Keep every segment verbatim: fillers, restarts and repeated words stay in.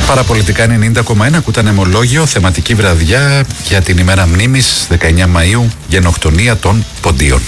Παραπολιτικά ενενήντα κόμμα ένα, ακούτε ανεμολόγιο, θεματική βραδιά για την ημέρα μνήμης, δεκαεννιά Μαΐου, γενοκτονία των Ποντίων.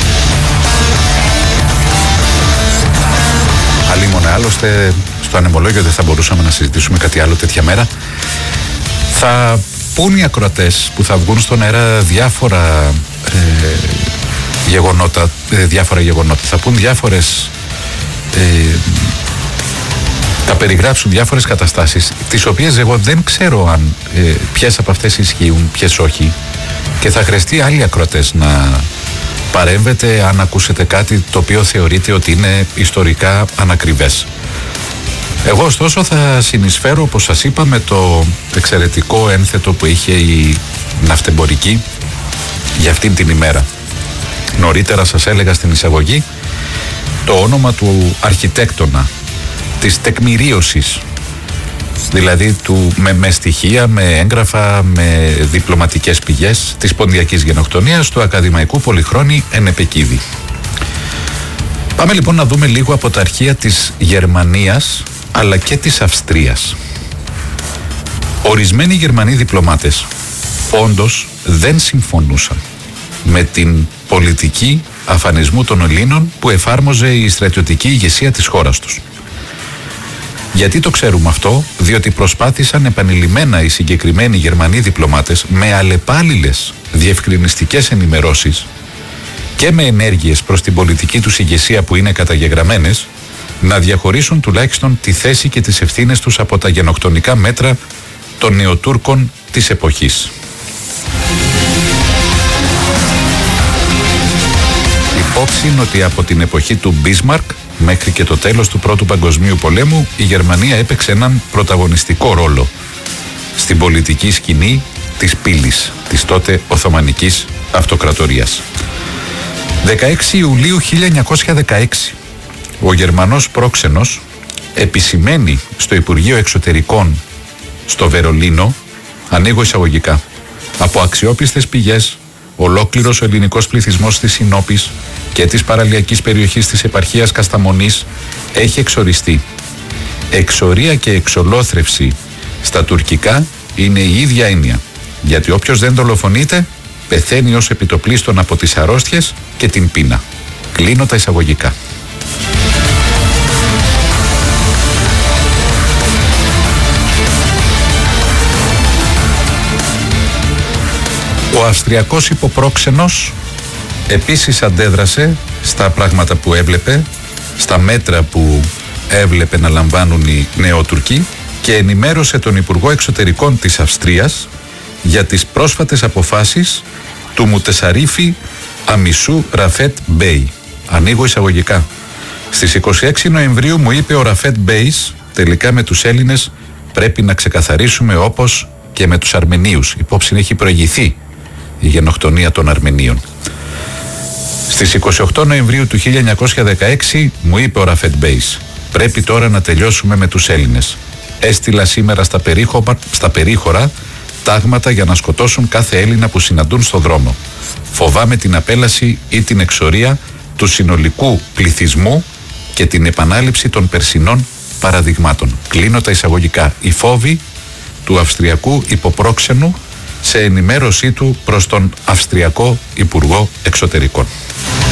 Αλλήμον άλλωστε, στο ανεμολόγιο δεν θα μπορούσαμε να συζητήσουμε κάτι άλλο τέτοια μέρα. Θα πούν οι ακροατές που θα βγουν στον αέρα διάφορα ε, γεγονότα, ε, διάφορα γεγονότα, θα πούν διάφορες... Ε, θα περιγράψουν διάφορες καταστάσεις, τις οποίες εγώ δεν ξέρω αν ε, ποιες από αυτές ισχύουν, ποιες όχι, και θα χρειαστεί άλλοι ακροατές να παρέμβετε αν ακούσετε κάτι το οποίο θεωρείτε ότι είναι ιστορικά ανακριβές. Εγώ ωστόσο θα συνεισφέρω, όπως σας είπα, με το εξαιρετικό ένθετο που είχε η ναυτεμπορική για αυτήν την ημέρα. Νωρίτερα σας έλεγα στην εισαγωγή το όνομα του αρχιτέκτονα, της τεκμηρίωσης, δηλαδή του, με, με στοιχεία, με έγγραφα, με διπλωματικές πηγές της ποντιακής γενοκτονίας του ακαδημαϊκού Πολυχρόνη Ενεπεκίδη. Πάμε λοιπόν να δούμε λίγο από τα αρχεία της Γερμανίας αλλά και της Αυστρίας. Ορισμένοι Γερμανοί διπλωμάτες όντως δεν συμφωνούσαν με την πολιτική αφανισμού των Ελλήνων που εφάρμοζε η στρατιωτική ηγεσία της χώρας τους. Γιατί το ξέρουμε αυτό? Διότι προσπάθησαν επανειλημμένα οι συγκεκριμένοι Γερμανοί διπλωμάτες με αλλεπάλληλες διευκρινιστικές ενημερώσεις και με ενέργειες προς την πολιτική τους ηγεσία που είναι καταγεγραμμένες να διαχωρίσουν τουλάχιστον τη θέση και τις ευθύνες τους από τα γενοκτονικά μέτρα των νεοτούρκων της εποχής. Υπόψη είναι ότι από την εποχή του Μπίσμαρκ μέχρι και το τέλος του Πρώτου Παγκοσμίου Πολέμου η Γερμανία έπαιξε έναν πρωταγωνιστικό ρόλο στην πολιτική σκηνή της πύλης της τότε Οθωμανικής Αυτοκρατορίας. δεκαέξι Ιουλίου χίλια εννιακόσια δεκαέξι ο Γερμανός πρόξενος επισημαίνει στο Υπουργείο Εξωτερικών στο Βερολίνο, ανοίγω εισαγωγικά, από αξιόπιστες πηγές ολόκληρος ο ελληνικός πληθυσμός της Συνόπης και της παραλιακής περιοχής της επαρχίας Κασταμονής έχει εξοριστεί. Εξορία και εξολόθρευση στα τουρκικά είναι η ίδια έννοια, γιατί όποιος δεν δολοφονείται πεθαίνει ως επιτοπλίστων από τις αρρώστιες και την πείνα. Κλείνω τα εισαγωγικά. Ο Αυστριακός υποπρόξενος επίσης αντέδρασε στα πράγματα που έβλεπε, στα μέτρα που έβλεπε να λαμβάνουν οι νεοτουρκοί και ενημέρωσε τον Υπουργό Εξωτερικών της Αυστρίας για τις πρόσφατες αποφάσεις του Μουτεσαρίφη Αμισού Ραφέτ Μπέι. Ανοίγω εισαγωγικά. Στις είκοσι έξι Νοεμβρίου μου είπε ο Ραφέτ Μπέις, τελικά με τους Έλληνες πρέπει να ξεκαθαρίσουμε όπως και με τους Αρμενίους. Υπόψη έχει προηγηθεί η γενοκτονία των Αρμενίων. Στις είκοσι οκτώ Νοεμβρίου του χίλια εννιακόσια δεκαέξι μου είπε ο Ραφέτ Μπέις, πρέπει τώρα να τελειώσουμε με τους Έλληνες. Έστειλα σήμερα στα, περίχωρα, στα περίχωρα τάγματα για να σκοτώσουν κάθε Έλληνα που συναντούν στο δρόμο. Φοβάμαι την απέλαση ή την εξορία του συνολικού πληθυσμού και την επανάληψη των περσινών παραδειγμάτων. Κλείνω τα εισαγωγικά. Οι φόβοι του Αυστριακού υποπρόξενου σε ενημέρωσή του προς τον Αυστριακό Υπουργό Εξωτερικών.